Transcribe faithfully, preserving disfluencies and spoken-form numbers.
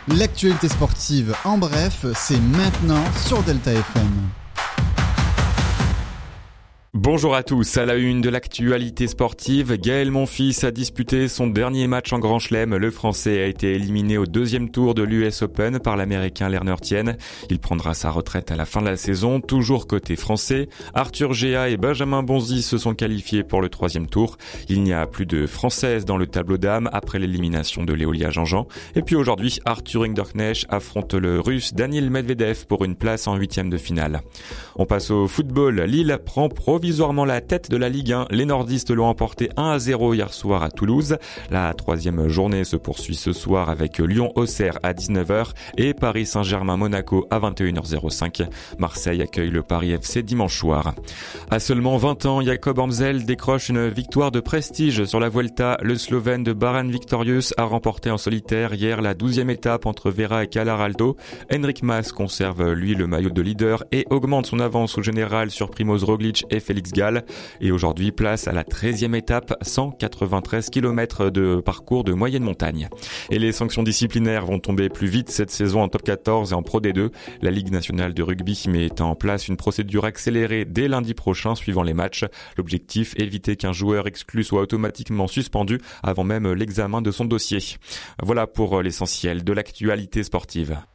L'actualité sportive en bref, c'est maintenant sur Delta F M. Bonjour à tous, à la une de l'actualité sportive, Gaël Monfils a disputé son dernier match en Grand Chelem. Le Français a été éliminé au deuxième tour de l'U S Open par l'Américain Lerner Tien. Il prendra sa retraite à la fin de la saison, toujours côté français. Arthur Géa et Benjamin Bonzi se sont qualifiés pour le troisième tour. Il n'y a plus de Françaises dans le tableau d'âme après l'élimination de Léolia Jean-Jean. Et puis aujourd'hui, Arthur Hinderknecht affronte le Russe Daniil Medvedev pour une place en huitième de finale. On passe au football. Lille prend provisoirement la tête de la Ligue un. Les nordistes l'ont emporté un à zéro hier soir à Toulouse. La troisième journée se poursuit ce soir avec Lyon-Auxerre à dix-neuf heures et Paris Saint-Germain-Monaco à vingt et une heures cinq. Marseille accueille le Paris F C dimanche soir. À seulement vingt ans, Jakob Amsel décroche une victoire de prestige sur la Vuelta. Le Slovène de Baran Victorious a remporté en solitaire hier la douzième étape entre Vera et Calaralto. Henrik Mas conserve lui le maillot de leader et augmente son avance au général sur Primoz Roglic et Félix Gall. Et aujourd'hui, place à la treizième étape, cent quatre-vingt-treize kilomètres de parcours de moyenne montagne. Et les sanctions disciplinaires vont tomber plus vite cette saison en top quatorze et en Pro D deux. La Ligue nationale de rugby met en place une procédure accélérée dès lundi prochain suivant les matchs. L'objectif, éviter qu'un joueur exclu soit automatiquement suspendu avant même l'examen de son dossier. Voilà pour l'essentiel de l'actualité sportive.